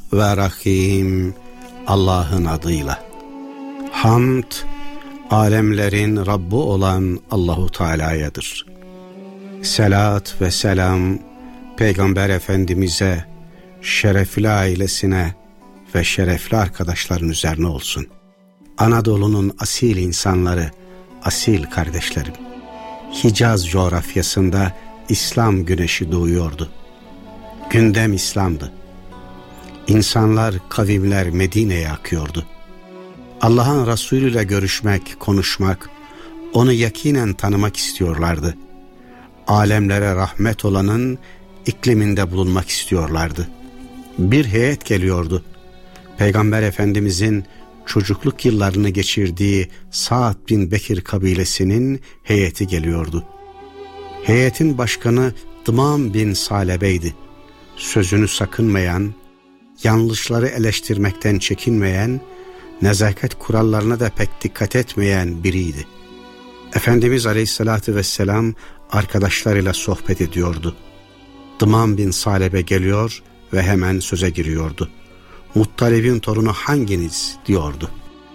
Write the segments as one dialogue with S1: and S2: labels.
S1: ve Rahim Allah'ın adıyla. Hamd, alemlerin Rabbi olan Allahu Teala'yadır. Selat ve selam Peygamber Efendimiz'e, şerefli ailesine ve şerefli arkadaşların üzerine olsun. Anadolu'nun asil insanları, asil kardeşlerim. Hicaz coğrafyasında İslam güneşi doğuyordu. Gündem İslam'dı. İnsanlar, kavimler Medine'ye akıyordu. Allah'ın Resulü ile görüşmek, konuşmak, onu yakinen tanımak istiyorlardı. Alemlere rahmet olanın ikliminde bulunmak istiyorlardı. Bir heyet geliyordu. Peygamber Efendimizin çocukluk yıllarını geçirdiği Sa'd bin Bekir kabilesinin heyeti geliyordu. Heyetin başkanı Dımam bin Salebe'ydi. Sözünü sakınmayan, yanlışları eleştirmekten çekinmeyen, nezaket kurallarına da pek dikkat etmeyen biriydi. Efendimiz Aleyhisselatü Vesselam arkadaşlarıyla sohbet ediyordu. Dımam bin Salebe geliyor ve hemen söze giriyordu. Muttalib'in torunu hanginiz diyordu.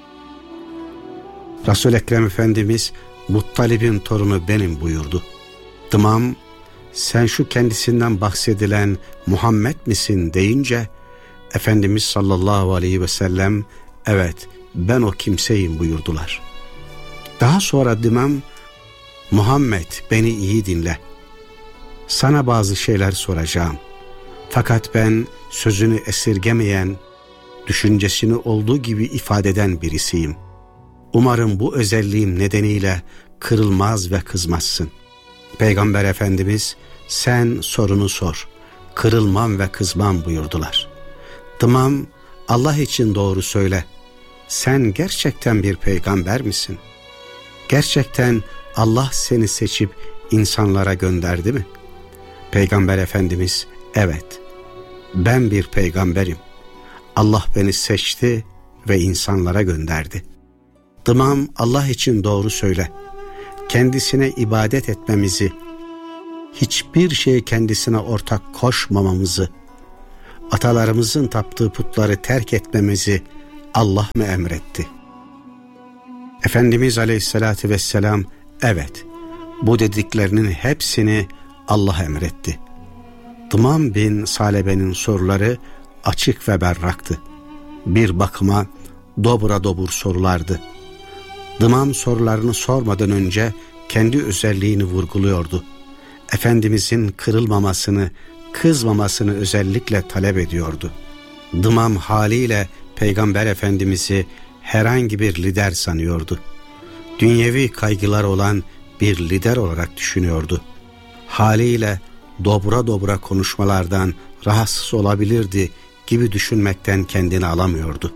S1: Resul-i Ekrem Efendimiz Muttalib'in torunu benim buyurdu. Dımam, sen şu kendisinden bahsedilen Muhammed misin deyince Efendimiz sallallahu aleyhi ve sellem evet ben o kimseyim buyurdular. Daha sonra Dımam, Muhammed beni iyi dinle. Sana bazı şeyler soracağım. Fakat ben sözünü esirgemeyen, düşüncesini olduğu gibi ifade eden birisiyim. Umarım bu özelliğim nedeniyle kırılmaz ve kızmazsın. Peygamber Efendimiz sen sorunu sor, kırılmam ve kızmam buyurdular. Dımam, Allah için doğru söyle. Sen gerçekten bir peygamber misin? Gerçekten Allah seni seçip insanlara gönderdi mi? Peygamber Efendimiz evet, ben bir peygamberim. Allah beni seçti ve insanlara gönderdi. Dımam, Allah için doğru söyle. Kendisine ibadet etmemizi, hiçbir şey kendisine ortak koşmamamızı, atalarımızın taptığı putları terk etmemizi Allah mı emretti? Efendimiz Aleyhisselatü Vesselam evet, bu dediklerinin hepsini Allah emretti. Dımam bin Salebe'nin soruları açık ve berraktı. Bir bakıma dobra dobur sorulardı. Dımam sorularını sormadan önce kendi özelliğini vurguluyordu. Efendimizin kırılmamasını, kızmamasını özellikle talep ediyordu. Dımam haliyle Peygamber Efendimiz'i herhangi bir lider sanıyordu. Dünyevi kaygılar olan bir lider olarak düşünüyordu. Haliyle dobra dobra konuşmalardan rahatsız olabilirdi gibi düşünmekten kendini alamıyordu.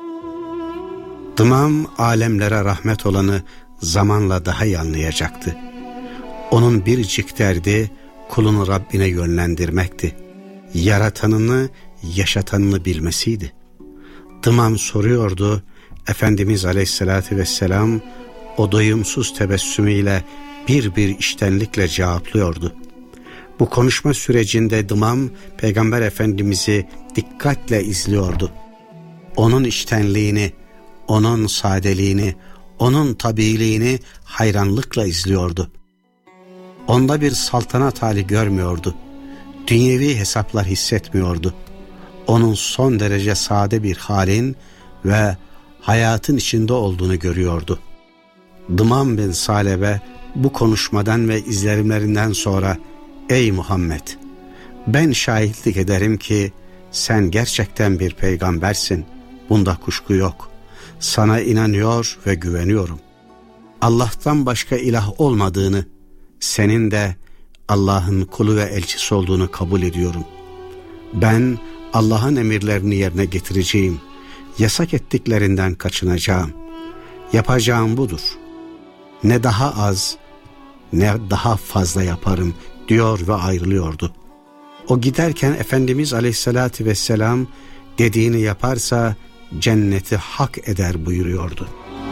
S1: Dımam alemlere rahmet olanı zamanla daha iyi anlayacaktı. Onun biricik derdi kulunu Rabbine yönlendirmekti. Yaratanını, yaşatanını bilmesiydi. Dımam soruyordu, Efendimiz Aleyhisselatü Vesselam o doyumsuz tebessümüyle bir içtenlikle cevaplıyordu. Bu konuşma sürecinde Dımam Peygamber Efendimiz'i dikkatle izliyordu. Onun içtenliğini, onun sadeliğini, onun tabiiliğini hayranlıkla izliyordu. Onda bir saltanat hali görmüyordu. Dünyevi hesaplar hissetmiyordu. Onun son derece sade bir halin ve hayatın içinde olduğunu görüyordu. Dımam bin Salebe bu konuşmadan ve izlenimlerinden sonra ey Muhammed, ben şahitlik ederim ki sen gerçekten bir peygambersin. Bunda kuşku yok. Sana inanıyor ve güveniyorum. Allah'tan başka ilah olmadığını, senin de Allah'ın kulu ve elçisi olduğunu kabul ediyorum. Ben Allah'ın emirlerini yerine getireceğim. Yasak ettiklerinden kaçınacağım. Yapacağım budur. Ne daha az, ne daha fazla yaparım diyor ve ayrılıyordu. O giderken Efendimiz Aleyhisselatü Vesselam dediğini yaparsa cenneti hak eder buyuruyordu.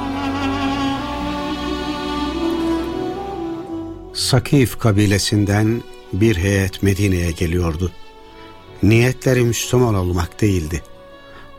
S1: Sakif kabilesinden bir heyet Medine'ye geliyordu. Niyetleri Müslüman olmak değildi.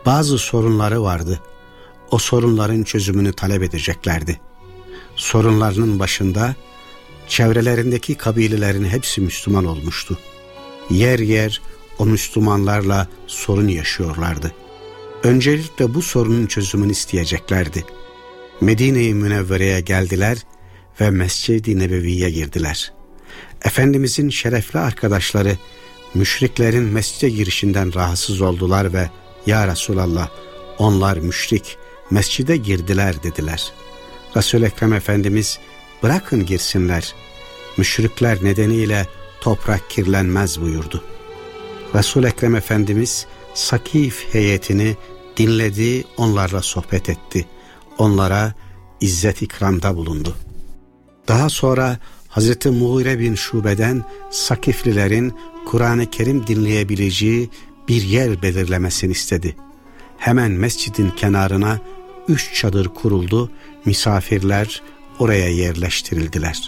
S1: Bazı sorunları vardı. O sorunların çözümünü talep edeceklerdi. Sorunlarının başında çevrelerindeki kabilelerin hepsi Müslüman olmuştu. Yer yer o Müslümanlarla sorun yaşıyorlardı. Öncelikle bu sorunun çözümünü isteyeceklerdi. Medine-i Münevvere'ye geldiler ve Mescid-i Nebevi'ye girdiler. Efendimizin şerefli arkadaşları müşriklerin mescide girişinden rahatsız oldular ve "Ya Resulallah, onlar müşrik, mescide girdiler" dediler. Resul-i Ekrem Efendimiz "Bırakın girsinler, müşrikler nedeniyle toprak kirlenmez" buyurdu. Resul-i Ekrem Efendimiz Sakif heyetini dinledi, onlarla sohbet etti. Onlara izzet ikramda bulundu. Daha sonra Hazreti Mughire bin Şube'den Sakiflilerin Kur'an-ı Kerim dinleyebileceği bir yer belirlemesini istedi. Hemen mescidin kenarına 3 çadır kuruldu, misafirler oraya yerleştirildiler.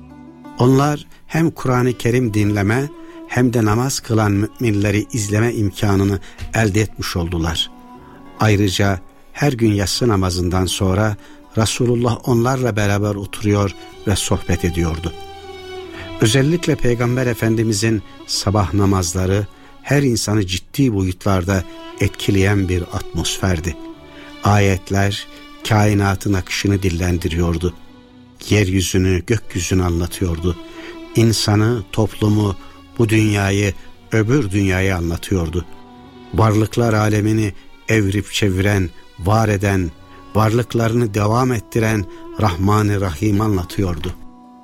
S1: Onlar hem Kur'an-ı Kerim dinleme hem de namaz kılan müminleri izleme imkanını elde etmiş oldular. Ayrıca her gün yatsı namazından sonra Resulullah onlarla beraber oturuyor ve sohbet ediyordu. Özellikle Peygamber Efendimizin sabah namazları her insanı ciddi boyutlarda etkileyen bir atmosferdi. Ayetler kainatın akışını dillendiriyordu. Yeryüzünü, gökyüzünü anlatıyordu. İnsanı, toplumu, bu dünyayı, öbür dünyayı anlatıyordu. Varlıklar alemini evrip çeviren, var eden, varlıklarını devam ettiren Rahman-ı Rahim anlatıyordu.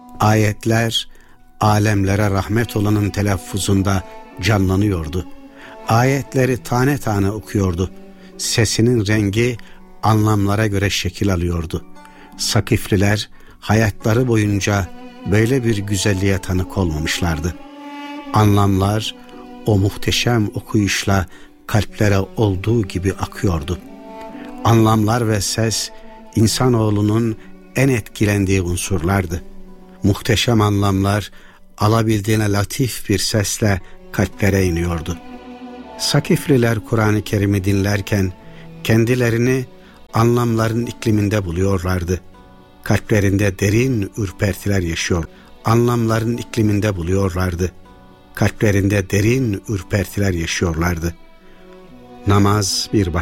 S1: Ayetler alemlere rahmet olanın telaffuzunda canlanıyordu. Ayetleri tane tane okuyordu. Sesinin rengi anlamlara göre şekil alıyordu. Sakifliler hayatları boyunca böyle bir güzelliğe tanık olmamışlardı. Anlamlar o muhteşem okuyuşla kalplere olduğu gibi akıyordu. Anlamlar ve ses insanoğlunun en etkilendiği unsurlardı. Muhteşem anlamlar alabildiğine latif bir sesle kalplere iniyordu. Sakifliler Kur'an-ı Kerim'i dinlerken kendilerini anlamların ikliminde buluyorlardı. Kalplerinde derin ürpertiler yaşıyor. Anlamların ikliminde buluyorlardı. Kalplerinde derin ürpertiler yaşıyorlardı. Namaz bir başka